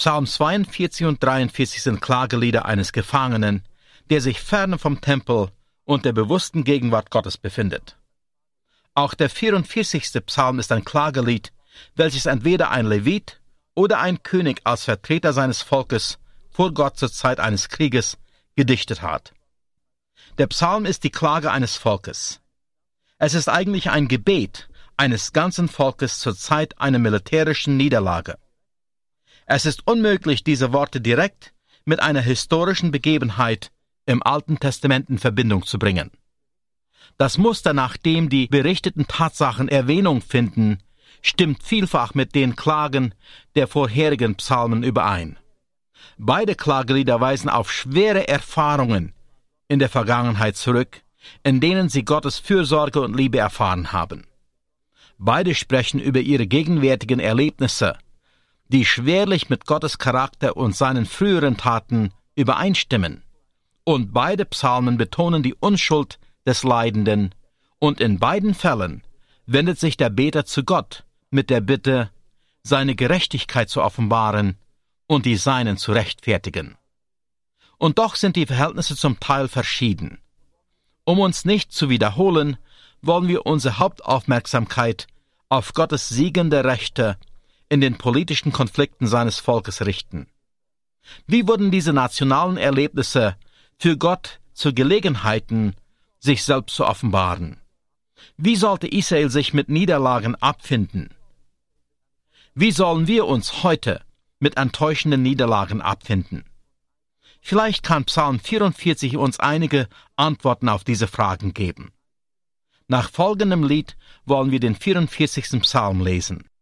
Psalm 42 und 43 sind Klagelieder eines Gefangenen, der sich fern vom Tempel und der bewussten Gegenwart Gottes befindet. Auch der 44. Psalm ist ein Klagelied, welches entweder ein Levit oder ein König als Vertreter seines Volkes vor Gott zur Zeit eines Krieges gedichtet hat. Der Psalm ist die Klage eines Volkes. Es ist eigentlich ein Gebet eines ganzen Volkes zur Zeit einer militärischen Niederlage. Es ist unmöglich, diese Worte direkt mit einer historischen Begebenheit im Alten Testament in Verbindung zu bringen. Das Muster, nach dem die berichteten Tatsachen Erwähnung finden, stimmt vielfach mit den Klagen der vorherigen Psalmen überein. Beide Klagelieder weisen auf schwere Erfahrungen in der Vergangenheit zurück, in denen sie Gottes Fürsorge und Liebe erfahren haben. Beide sprechen über ihre gegenwärtigen Erlebnisse, die schwerlich mit Gottes Charakter und seinen früheren Taten übereinstimmen. Und beide Psalmen betonen die Unschuld des Leidenden, und in beiden Fällen wendet sich der Beter zu Gott mit der Bitte, seine Gerechtigkeit zu offenbaren und die Seinen zu rechtfertigen. Und doch sind die Verhältnisse zum Teil verschieden. Um uns nicht zu wiederholen, wollen wir unsere Hauptaufmerksamkeit auf Gottes siegende Rechte in den politischen Konflikten seines Volkes richten. Wie wurden diese nationalen Erlebnisse für Gott zu Gelegenheiten, sich selbst zu offenbaren? Wie sollte Israel sich mit Niederlagen abfinden? Wie sollen wir uns heute mit enttäuschenden Niederlagen abfinden? Vielleicht kann Psalm 44 uns einige Antworten auf diese Fragen geben. Nach folgendem Lied wollen wir den 44. Psalm lesen.